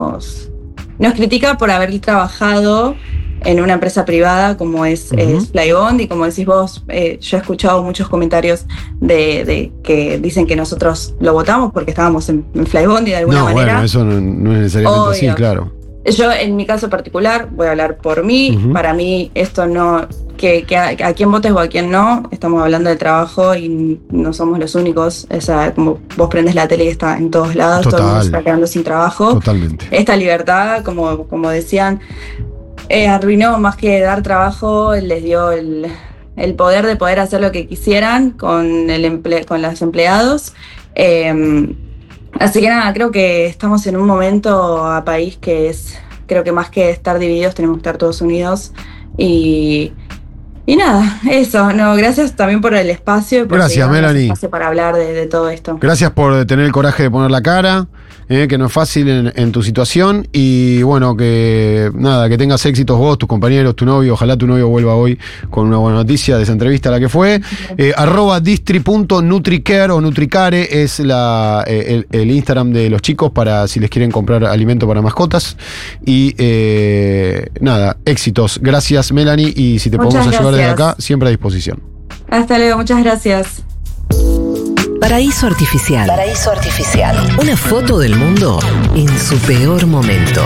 nos critica por haber trabajado en una empresa privada como es Flybond, y como decís vos, yo he escuchado muchos comentarios de que dicen que nosotros lo votamos porque estábamos en Flybond y de alguna manera... Bueno, eso no es necesariamente así, claro. Yo, en mi caso particular, voy a hablar por mí. Para mí, esto no... Que a quién votes o a quién no, estamos hablando de trabajo y no somos los únicos. O sea, como vos prendes la tele y está en todos lados, todo el mundo se está quedando sin trabajo. Totalmente. Esta libertad, como decían, arruinó más que dar trabajo, les dio el poder de poder hacer lo que quisieran con los empleados. Así que nada, creo que estamos en un momento a país que es, creo que más que estar divididos tenemos que estar todos unidos y nada, eso. No, gracias también por el espacio. Gracias, Melanie. Espacio para hablar de todo esto. Gracias por tener el coraje de poner la cara, que no es fácil en tu situación. Y bueno, que tengas éxitos vos, tus compañeros, tu novio. Ojalá tu novio vuelva hoy con una buena noticia de esa entrevista a la que fue. @distri.nutricare o Nutricare es el Instagram de los chicos para si les quieren comprar alimento para mascotas. Y éxitos. Gracias, Melanie. Y si te podemos ayudar desde acá, siempre a disposición. Hasta luego, muchas gracias. Paraíso Artificial. Paraíso Artificial. Una foto del mundo en su peor momento.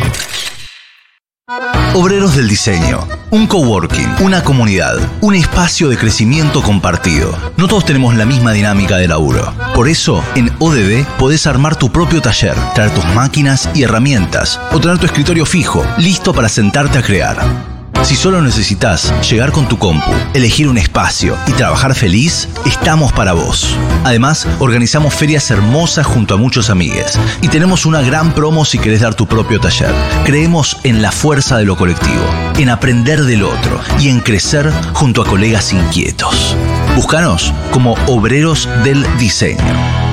Obreros del Diseño, un coworking, una comunidad, un espacio de crecimiento compartido. No todos tenemos la misma dinámica de laburo. Por eso, en ODB podés armar tu propio taller, traer tus máquinas y herramientas o tener tu escritorio fijo, listo para sentarte a crear. Si solo necesitas llegar con tu compu, elegir un espacio y trabajar feliz, estamos para vos. Además, organizamos ferias hermosas junto a muchos amigues y tenemos una gran promo si querés dar tu propio taller. Creemos en la fuerza de lo colectivo, en aprender del otro y en crecer junto a colegas inquietos. Búscanos como Obreros del Diseño.